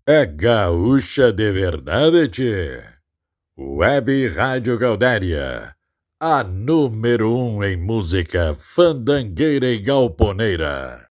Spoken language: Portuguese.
É gaúcha de verdade, tchê. Web Rádio Gaudéria, a número 1 em música fandangueira e galponeira.